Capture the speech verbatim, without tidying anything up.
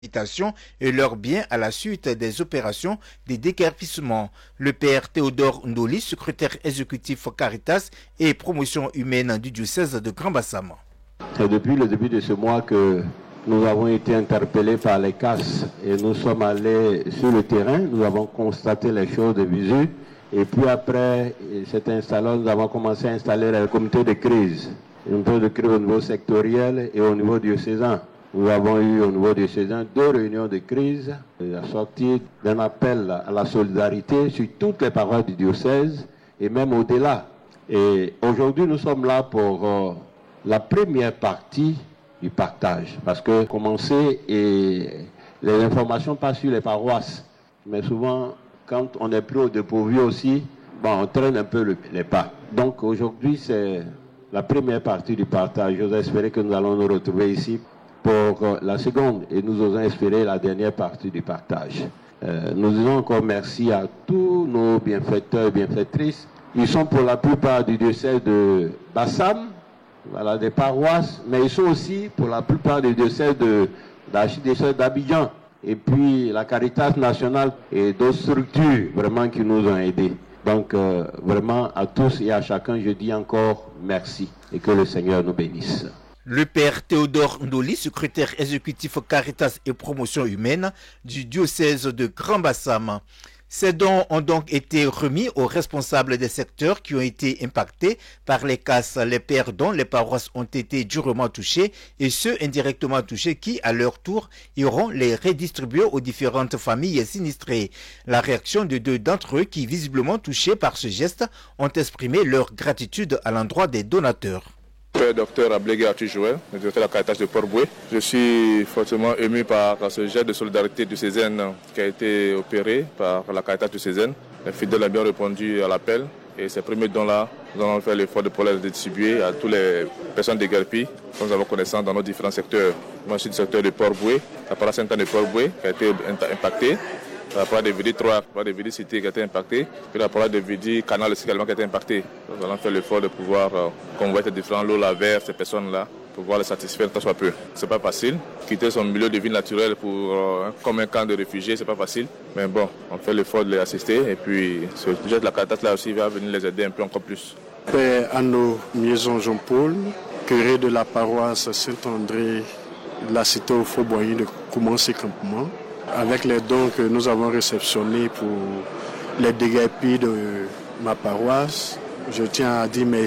et leurs biens à la suite des opérations de déguerpissement. Le père Théodore Ndoli, secrétaire exécutif Caritas et promotion humaine du diocèse de Grand Bassam. C'est depuis le début de ce mois que nous avons été interpellés par les C A S et nous sommes allés sur le terrain, nous avons constaté les choses de visu et puis après cet installant, nous avons commencé à installer un comité de crise, un comité de crise au niveau sectoriel et au niveau diocésain. Nous avons eu au niveau diocésain deux réunions de crise, la sortie d'un appel à la solidarité sur toutes les paroisses du diocèse et même au-delà. Et aujourd'hui, nous sommes là pour euh, la première partie du partage, parce que commencer et les informations passent sur les paroisses, mais souvent, quand on est pris au dépourvu aussi, bon, on traîne un peu le, les pas. Donc aujourd'hui, c'est la première partie du partage. J'ose espérer que nous allons nous retrouver ici pour la seconde et nous osons espérer la dernière partie du partage. Euh, nous disons encore merci à tous nos bienfaiteurs et bienfaitrices. Ils sont pour la plupart du diocèse de Bassam, voilà, des paroisses, mais ils sont aussi pour la plupart des diocèses de l'archidiocèse d'Abidjan. Et puis la Caritas nationale et d'autres structures vraiment qui nous ont aidés. Donc euh, vraiment à tous et à chacun, je dis encore merci et que le Seigneur nous bénisse. Le père Théodore Ndoli, secrétaire exécutif Caritas et promotion humaine du diocèse de Grand Bassam. Ces dons ont donc été remis aux responsables des secteurs qui ont été impactés par les casses, les pères dont les paroisses ont été durement touchées et ceux indirectement touchés qui, à leur tour, iront les redistribuer aux différentes familles sinistrées. La réaction de deux d'entre eux qui, visiblement touchés par ce geste, ont exprimé leur gratitude à l'endroit des donateurs. Père docteur Ablégué Arthur Joël, le directeur de la Caritas de Port-Boué. Je suis fortement ému par ce geste de solidarité diocésaine qui a été opéré par la Caritas diocésaine. Les fidèles ont bien répondu à l'appel et ces premiers dons-là, nous allons faire l'effort de pouvoir les distribuer à toutes les personnes déguerpies dont nous avons connaissance dans nos différents secteurs. Moi, je suis du secteur de Port-Boué, la paroisse Saint-Anne de Port-Boué qui a été impactée. La paroisse de Vidi trois, la paroisse de Vidi Cité qui a été impactée, puis la paroisse de Vidi Canal aussi également qui a été impactée. Nous allons faire l'effort de pouvoir euh, convoiter différents lots là vers ces personnes-là, pour pouvoir les satisfaire tant soit peu. C'est pas facile, quitter son milieu de vie naturel pour euh, comme un camp de réfugiés, c'est pas facile. Mais bon, on fait l'effort de les assister et puis ce projet de la Caritas là aussi va venir les aider un peu encore plus. Père Anno Miezon Jean-Paul, curé de la paroisse Saint-André de la cité au Fauboyant de Koumansi Campement. Avec les dons que nous avons réceptionnés pour les déguerpis de ma paroisse, je tiens à dire merci.